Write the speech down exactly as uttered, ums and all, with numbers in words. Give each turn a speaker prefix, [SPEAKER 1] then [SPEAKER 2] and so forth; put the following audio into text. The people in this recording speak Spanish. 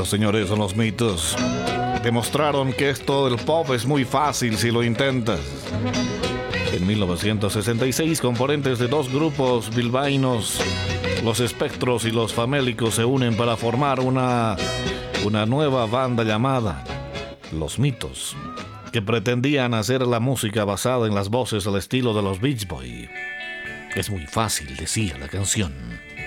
[SPEAKER 1] Estos señores son los Mitos. Demostraron que esto del pop es muy fácil si lo intentas. En mil novecientos sesenta y seis, componentes de dos grupos bilbaínos, los Espectros y los Famélicos, se unen para formar una, una nueva banda llamada Los Mitos, que pretendían hacer la música basada en las voces al estilo de los Beach Boys. Es muy fácil, decía la canción.